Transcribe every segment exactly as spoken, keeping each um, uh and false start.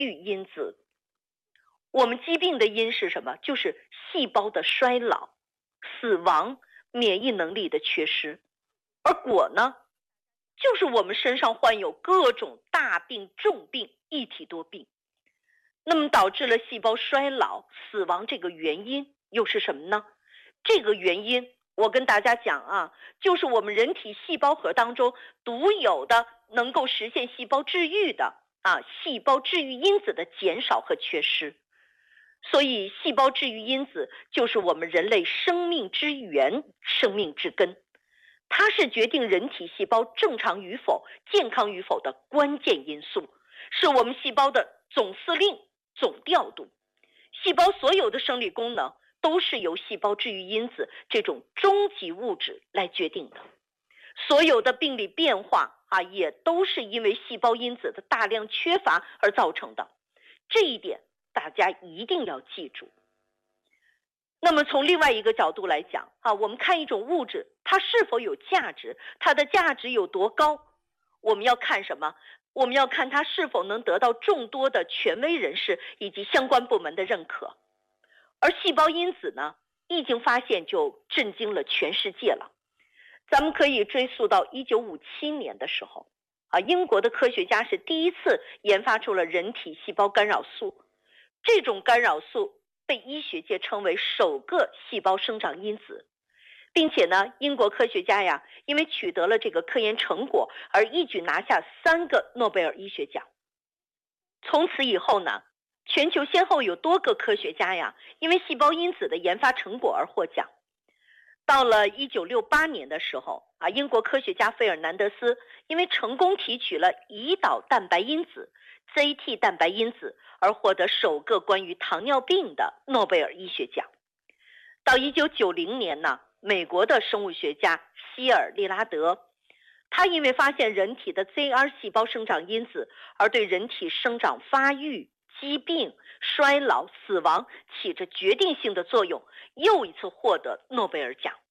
育因子。我们疾病的因是什么？就是细胞的衰老、死亡、免疫能力的缺失。而果呢，就是我们身上患有各种大病、重病、一体多病。那么导致了细胞衰老、死亡，这个原因又是什么呢？这个原因我跟大家讲啊，就是我们人体细胞核当中独有的能够实现细胞治愈的啊细胞治愈因子的减少和缺失。所以细胞治愈因子就是我们人类生命之源、生命之根，它是决定人体细胞正常与否、健康与否的关键因素，是我们细胞的总司令、总调度。细胞所有的生理功能都是由细胞治愈因子这种终极物质来决定的，所有的病理变化啊，也都是因为细胞因子的大量缺乏而造成的。这一点大家一定要记住。那么从另外一个角度来讲啊，我们看一种物质它是否有价值，它的价值有多高，我们要看什么？我们要看它是否能得到众多的权威人士以及相关部门的认可。而细胞因子呢，一经发现就震惊了全世界了。咱们可以追溯到一九五七年的时候啊，英国的科学家是第一次研发出了人体细胞干扰素。这种干扰素被医学界称为首个细胞生长因子，并且呢，英国科学家呀，因为取得了这个科研成果而一举拿下三个诺贝尔医学奖。从此以后呢，全球先后有多个科学家呀，因为细胞因子的研发成果而获奖。到了一九六八年的时候啊，英国科学家费尔南德斯因为成功提取了胰岛蛋白因子 Z T 蛋白因子而获得首个关于糖尿病的诺贝尔医学奖。到一九九零年呢，美国的生物学家希尔利拉德，他因为发现人体的 Z R 细胞生长因子而对人体生长发育、疾病、衰老、死亡起着决定性的作用，又一次获得诺贝尔奖。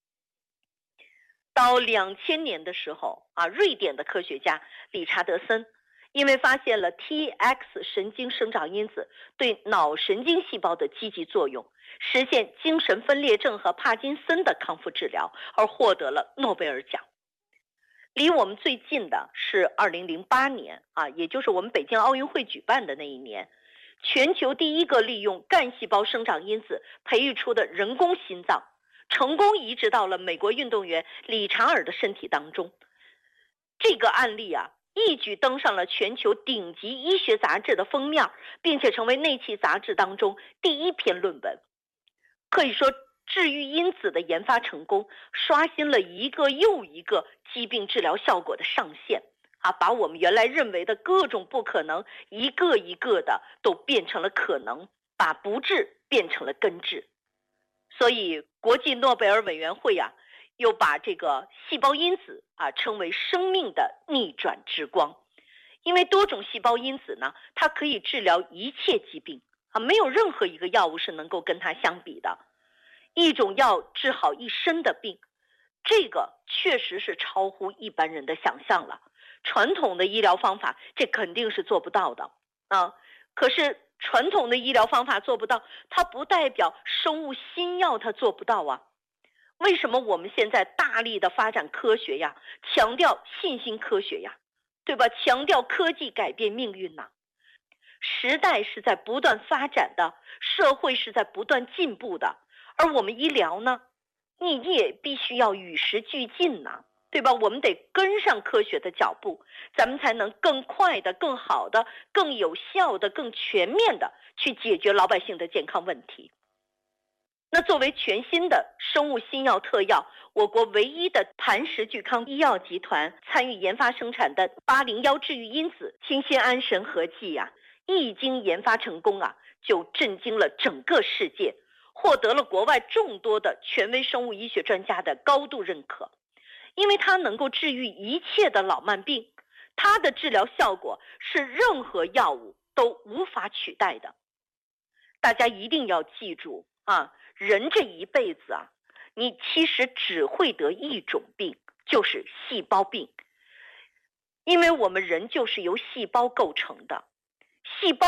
到两千年的时候啊，瑞典的科学家理查德森因为发现了 T X 神经生长因子对脑神经细胞的积极作用，实现精神分裂症和帕金森的康复治疗，而获得了诺贝尔奖。离我们最近的是二零零八年啊，也就是我们北京奥运会举办的那一年，全球第一个利用干细胞生长因子培育出的人工心脏成功移植到了美国运动员理查尔的身体当中。这个案例啊，一举登上了全球顶级医学杂志的封面，并且成为那期杂志当中第一篇论文。可以说，治愈因子的研发成功，刷新了一个又一个疾病治疗效果的上限啊，把我们原来认为的各种不可能，一个一个的都变成了可能，把不治变成了根治。所以国际诺贝尔委员会啊，又把这个细胞因子啊称为生命的逆转之光。因为多种细胞因子呢，它可以治疗一切疾病啊，没有任何一个药物是能够跟它相比的。一种药治好一身的病，这个确实是超乎一般人的想象了。传统的医疗方法这肯定是做不到的啊。可是传统的医疗方法做不到，它不代表生物新药它做不到啊。为什么我们现在大力的发展科学呀，强调信心科学呀，对吧？强调科技改变命运呐。时代是在不断发展的，社会是在不断进步的，而我们医疗呢，你也必须要与时俱进呐，对吧？我们得跟上科学的脚步，咱们才能更快的、更好的、更有效的、更全面的去解决老百姓的健康问题。那作为全新的生物新药特药，我国唯一的磐石聚康医药集团参与研发生产的八零一治愈因子清新安神合剂呀、啊，一经研发成功啊，就震惊了整个世界，获得了国外众多的权威生物医学专家的高度认可。因为它能够治愈一切的老慢病，它的治疗效果是任何药物都无法取代的。大家一定要记住啊，人这一辈子啊，你其实只会得一种病，就是细胞病。因为我们人就是由细胞构成的， 细胞